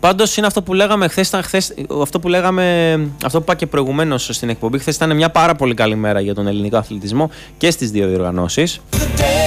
Πάντως είναι αυτό που λέγαμε χθες, αυτό που είπα και προηγουμένως στην εκπομπή. Χθες ήταν μια πάρα πολύ καλή μέρα για τον ελληνικό αθλητισμό και στις δύο διοργανώσεις.